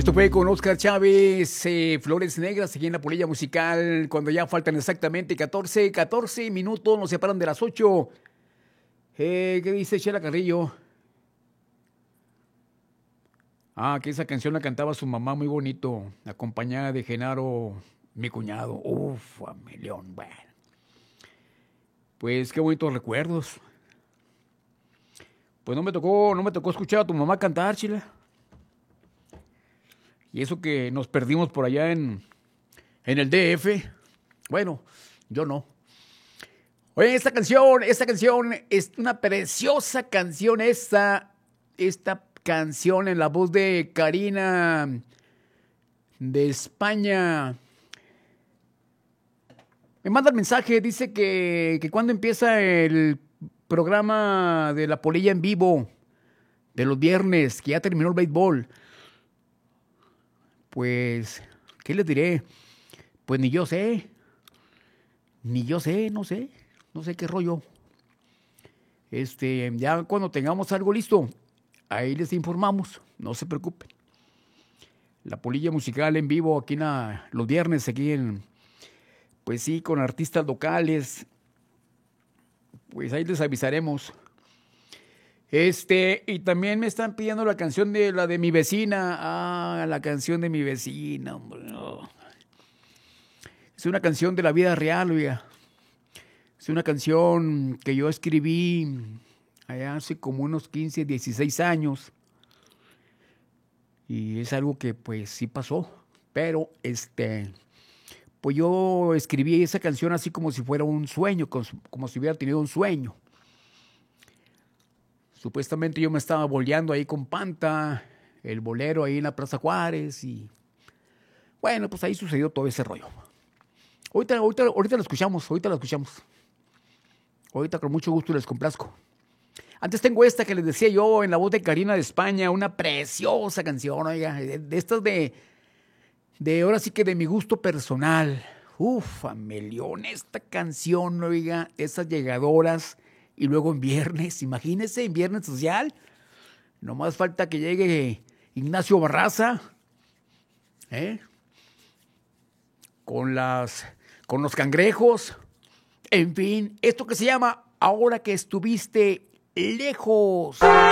Esto fue con Oscar Chávez, Flores Negras, aquí en la polilla musical, cuando ya faltan exactamente 14 minutos, nos separan de las 8. ¿Qué dice Chela Carrillo? Que esa canción la cantaba su mamá muy bonito, acompañada de Genaro, mi cuñado. Uf, familión, bueno. Pues qué bonitos recuerdos. Pues no me tocó escuchar a tu mamá cantar, Chela. Y eso que nos perdimos por allá en el DF. Bueno, yo no. Oye, esta canción es una preciosa canción. Esta canción en la voz de Karina de España. Me manda el mensaje, dice que cuando empieza el programa de la polilla en vivo de los viernes, que ya terminó el béisbol. Pues, ¿qué les diré? Pues ni yo sé, no sé qué rollo. Ya cuando tengamos algo listo, ahí les informamos, no se preocupen. La polilla musical en vivo aquí los viernes, pues sí, con artistas locales, pues ahí les avisaremos. Y también me están pidiendo la canción de mi vecina. La canción de mi vecina, hombre. No. Es una canción de la vida real, oiga. Es una canción que yo escribí allá hace como unos 15, 16 años. Y es algo que pues sí pasó. Pero pues yo escribí esa canción así como si fuera un sueño, como si hubiera tenido un sueño. Supuestamente yo me estaba boleando ahí con Panta, el bolero ahí en la Plaza Juárez y bueno, pues ahí sucedió todo ese rollo. Ahorita lo escuchamos. Ahorita con mucho gusto les complazco. Antes tengo esta que les decía yo en la voz de Karina de España, una preciosa canción, oiga, de estas de ahora sí que de mi gusto personal. Familión, esta canción, oiga, esas llegadoras. Y luego en viernes, imagínense, en viernes social, no más falta que llegue Ignacio Barraza, con los cangrejos, en fin, esto que se llama Ahora que estuviste lejos.